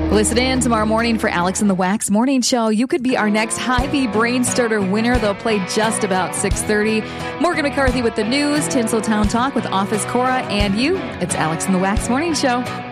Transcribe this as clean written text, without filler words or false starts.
Listen in tomorrow morning for Alex and the Wax Morning Show. You could be our next Hy-Vee Brain Starter winner. They'll play just about 6:30. Morgan McCarthy with the news, Tinseltown Talk with Office Cora, and you. It's Alex and the Wax Morning Show.